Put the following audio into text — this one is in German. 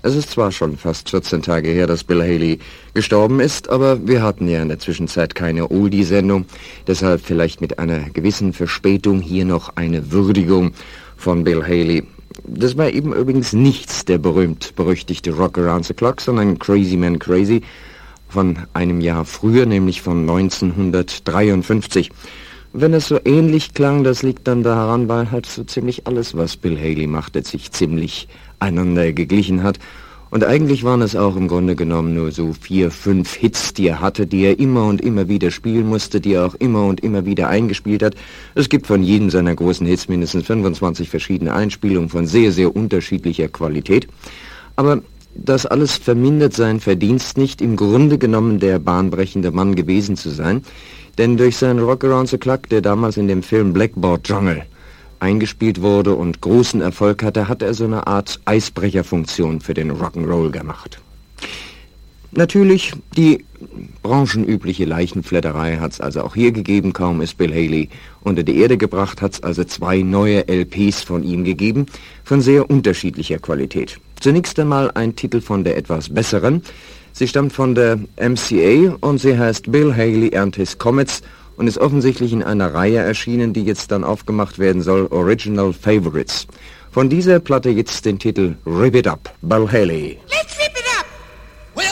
Es ist zwar schon fast 14 Tage her, dass Bill Haley gestorben ist, aber wir hatten ja in der Zwischenzeit keine Oldie-Sendung. Deshalb vielleicht mit einer gewissen Verspätung hier noch eine Würdigung von Bill Haley. Das war eben übrigens nichts der berühmt-berüchtigte Rock Around the Clock, sondern Crazy Man Crazy von einem Jahr früher, nämlich von 1953. Wenn es so ähnlich klang, das liegt dann daran, weil halt so ziemlich alles, was Bill Haley machte, sich ziemlich einander geglichen hat. Und eigentlich waren es auch im Grunde genommen nur so 4, 5 Hits, die er hatte, die er immer und immer wieder spielen musste, die er auch immer und immer wieder eingespielt hat. Es gibt von jedem seiner großen Hits mindestens 25 verschiedene Einspielungen von sehr, sehr unterschiedlicher Qualität. Aber das alles vermindert sein Verdienst nicht, im Grunde genommen der bahnbrechende Mann gewesen zu sein. Denn durch seinen Rock Around the Clock, der damals in dem Film Blackboard Jungle eingespielt wurde und großen Erfolg hatte, hat er so eine Art Eisbrecherfunktion für den Rock'n'Roll gemacht. Natürlich, die branchenübliche Leichenflatterei hat es also auch hier gegeben. Kaum ist Bill Haley unter die Erde gebracht, hat es also 2 neue LPs von ihm gegeben, von sehr unterschiedlicher Qualität. Zunächst einmal ein Titel von der etwas besseren. Sie stammt von der MCA und sie heißt Bill Haley and His Comets und ist offensichtlich in einer Reihe erschienen, die jetzt dann aufgemacht werden soll, Original Favorites. Von dieser Platte jetzt den Titel Rip It Up, Bill Haley. Let's rip